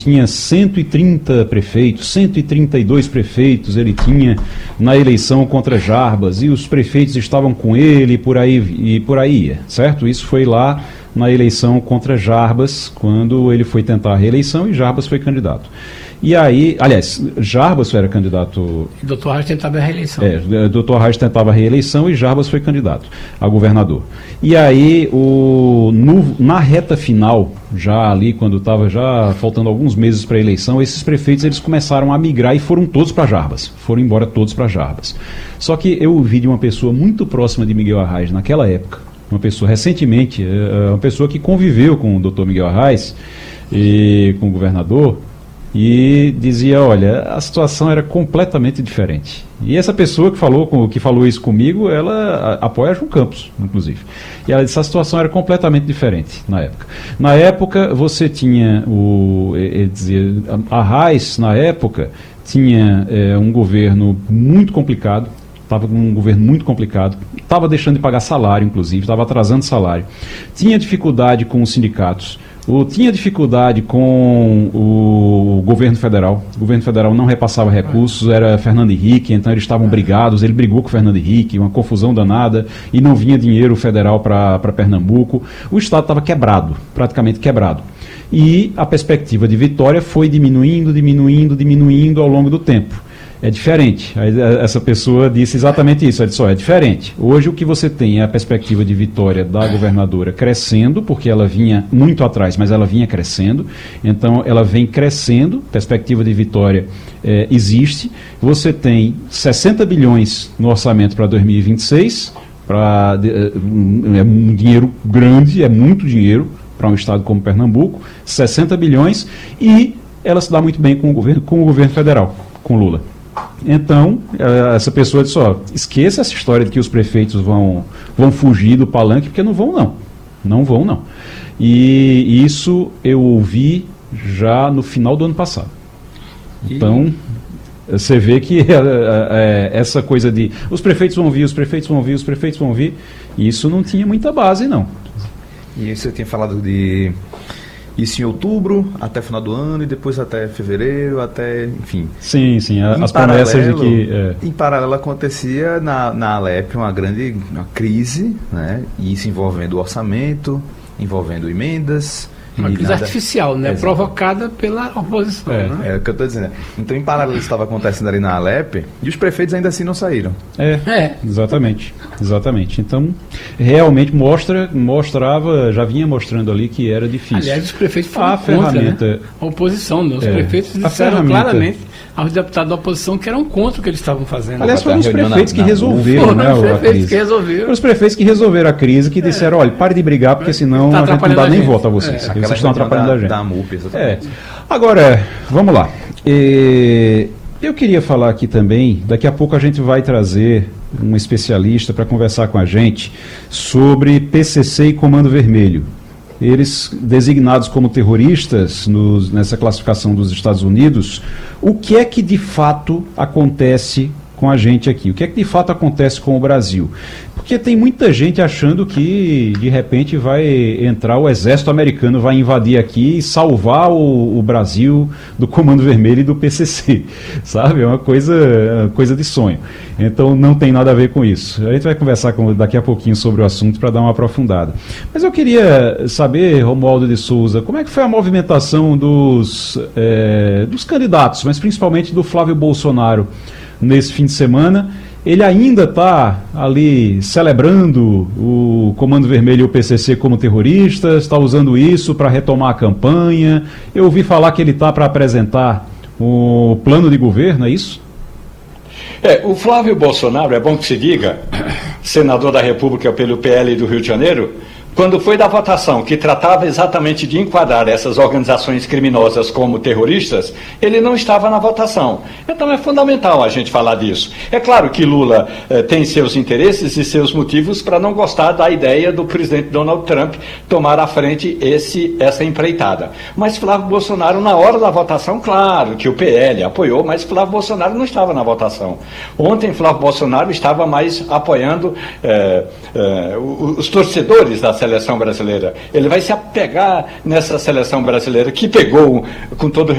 tinha 130 prefeitos, 132 prefeitos ele tinha na eleição contra Jarbas, e os prefeitos estavam com ele e por aí ia, certo? Isso foi lá na eleição contra Jarbas, quando ele foi tentar a reeleição e Jarbas foi candidato. E aí, aliás, Jarbas era candidato... O doutor Reis tentava a reeleição. O doutor Reis tentava a reeleição e Jarbas foi candidato a governador. E aí, na reta final, já ali, quando estava já faltando alguns meses para a eleição, esses prefeitos eles começaram a migrar e foram todos para Jarbas. Foram embora todos para Jarbas. Só que eu ouvi de uma pessoa muito próxima de Miguel Arraes naquela época, uma pessoa recentemente, uma pessoa que conviveu com o doutor Miguel Arraes e com o governador, e dizia, olha, a situação era completamente diferente. E essa pessoa que falou isso comigo, ela apoia João Campos, inclusive. E ela disse, a situação era completamente diferente na época. Na época, você tinha ele dizia, Arraes, na época, tinha um governo muito complicado, estava com um governo muito complicado, estava deixando de pagar salário, inclusive, estava atrasando salário, tinha dificuldade com os sindicatos, tinha dificuldade com o governo federal. O governo federal não repassava recursos, era Fernando Henrique, então eles estavam brigados, ele brigou com o Fernando Henrique, uma confusão danada, e não vinha dinheiro federal para Pernambuco. O Estado estava quebrado, praticamente quebrado. E a perspectiva de vitória foi diminuindo ao longo do tempo. É diferente. Essa pessoa disse exatamente isso. Ela disse, é diferente. Hoje o que você tem é a perspectiva de vitória da governadora crescendo, porque ela vinha muito atrás, mas ela vinha crescendo. Então ela vem crescendo, perspectiva de vitória existe. Você tem 60 bilhões no orçamento para 2026, é um dinheiro grande, é muito dinheiro para um estado como Pernambuco, 60 bilhões, e ela se dá muito bem com o governo federal, com Lula. Então, essa pessoa disse, esqueça essa história de que os prefeitos vão fugir do palanque, porque não vão não. Não vão não. E isso eu ouvi já no final do ano passado. Então, você vê que essa coisa de os prefeitos vão vir, isso não tinha muita base, não. E você tinha falado de... Isso em outubro, até o final do ano, e depois até fevereiro, enfim. Sim, as promessas de que... Em paralelo acontecia na Alep uma crise, né? E isso envolvendo o orçamento, envolvendo emendas... Uma crise artificial, né? Provocada pela oposição. Né? É o que eu estou dizendo. Então, em paralelo, isso estava acontecendo ali na Alep, e os prefeitos ainda assim não saíram. Exatamente. Então, realmente já vinha mostrando ali que era difícil. Aliás, os prefeitos foram contra, né? A oposição, né? Os prefeitos disseram claramente aos deputados da oposição que eram contra o que eles estavam fazendo. Aliás, foram os prefeitos que resolveram, né, a crise. Foram os prefeitos que resolveram a crise, que disseram, olha, pare de brigar, porque senão a gente não dá nem voto a vocês. Vocês estão atrapalhando a gente. Da MUP, exatamente. Agora, vamos lá. Eu queria falar aqui também, daqui a pouco a gente vai trazer um especialista para conversar com a gente sobre PCC e Comando Vermelho. Eles designados como terroristas nessa classificação dos Estados Unidos, o que é que de fato acontece com a gente aqui? O que é que de fato acontece com o Brasil? Porque tem muita gente achando que de repente vai entrar o exército americano, vai invadir aqui e salvar o Brasil do Comando Vermelho e do PCC, sabe? É uma coisa de sonho. Então não tem nada a ver com isso. A gente vai conversar daqui a pouquinho sobre o assunto para dar uma aprofundada. Mas eu queria saber, Romualdo de Souza, como é que foi a movimentação dos candidatos, mas principalmente do Flávio Bolsonaro nesse fim de semana? Ele ainda está ali celebrando o Comando Vermelho e o PCC como terroristas, está usando isso para retomar a campanha. Eu ouvi falar que ele está para apresentar o plano de governo, é isso? O Flávio Bolsonaro, é bom que se diga, senador da República pelo PL do Rio de Janeiro, quando foi da votação que tratava exatamente de enquadrar essas organizações criminosas como terroristas, ele não estava na votação. Então é fundamental a gente falar disso. É claro que Lula tem seus interesses e seus motivos para não gostar da ideia do presidente Donald Trump tomar à frente essa empreitada. Mas Flávio Bolsonaro, na hora da votação, claro que o PL apoiou, mas Flávio Bolsonaro não estava na votação. Ontem Flávio Bolsonaro estava mais apoiando os torcedores da seleção brasileira. Ele vai se apegar nessa seleção brasileira que pegou, com todo